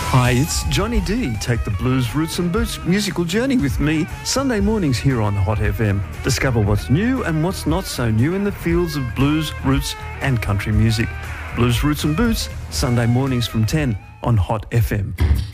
Hi, it's Johnny D. Take the blues, roots and boots musical journey with me Sunday mornings here on Hot FM. Discover what's new and what's not so new in the fields of blues, roots and country music. Blues, Roots and Boots, Sunday mornings from 10 on Hot FM.